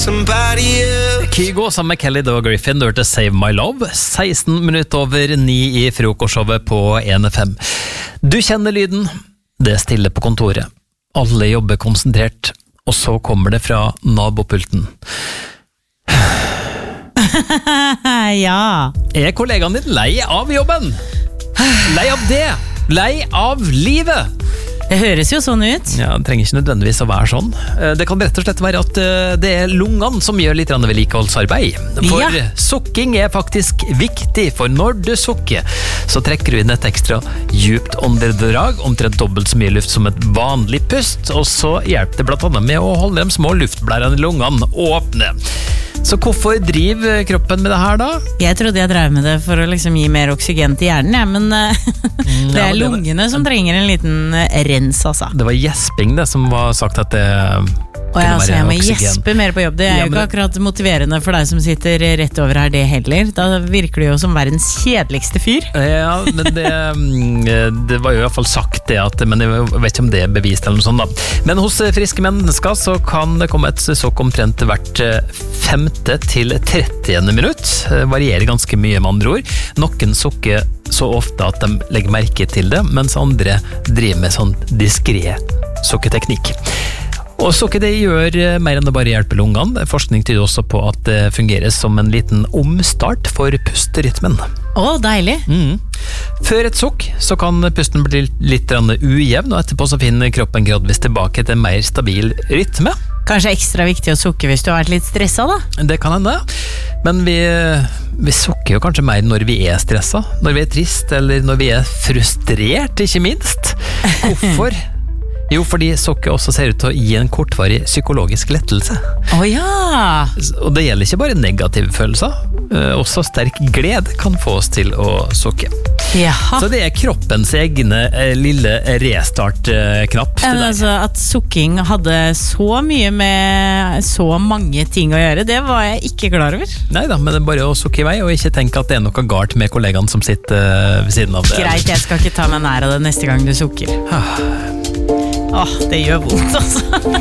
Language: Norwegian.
Kygo sammen med Kelly Doe Griffin, du hørte Save My Love, 16 minutter over 9 i frokostshowet på 1FM. Du kjenner lyden, det er stille på kontoret. Alle jobber konsentrert, og så kommer det fra nabopulten. Ja. Er kollegaen din lei av jobben? Lei av det? Lei av livet? Det høres jo sånn ut. Ja, det trenger ikke nødvendigvis å være sånn. Det kan rett og slett være at det er lungene som gjør litt vedlikeholdsarbeid. For sukking er faktisk viktig, for når du sukker, så trekker du inn et ekstra djupt åndedrag, omtrent dobbelt så mye luft som et vanlig pust, og så hjelper det blant annet med å holde de små luftblærene i lungene åpne. Så hvorfor driver kroppen med det her da? Jeg trodde jeg drev med det for å liksom gi mer oksygen til hjernen, ja, men det er lungene som trenger en liten rens, altså. Det var gjesping det som var sagt at det altså, jeg må gjespe mer på jobb. Det er jo ikke akkurat motiverende for deg som sitter rett over her det heller. Da virker du jo som verdens kjedeligste fyr. Ja, men det var jo i hvert fall sagt det, men jeg vet ikke om det er bevist eller noe sånt da. Men hos friske mennesker så kan det komme et sukk omtrent hvert 5. til 30. minutt. Det varierer ganske mye med andre ord. Noen sukker så ofte at de legger merke til det, mens andre driver med sånn diskret sukketeknikk. Og sukker det gjør mer enn det bare hjelper lungene. Forskning tyder også på at det fungerer som en liten omstart for pusterytmen. Deilig. Før et sukk så kan pusten bli litt ujevn, og etterpå så finner kroppen gradvis tilbake til en mer stabil rytme. Kanskje ekstra viktig å sukke hvis du har vært litt stresset da? Det kan hende, men vi sukker jo kanskje mer når vi er stresset, når vi er trist, eller når vi er frustrert, ikke minst. Hvorfor? Jo, fordi sukker også ser ut til å gi en kortvarig psykologisk lettelse. Ja! Og det gjelder ikke bare negative følelser, også sterk glede kan få oss til å sukke. Jaha. Så det er kroppens egne lille restart-knapp. Altså, at sukking hadde så mye med så mange ting å gjøre, det var jeg ikke klar over. Neida, men det er bare å sukke i vei, og ikke tenke at det er noe galt med kollegaen som sitter ved siden av det. Greit, jeg skal ikke ta meg nær av det neste gang du sukker. Det gjør vondt, altså.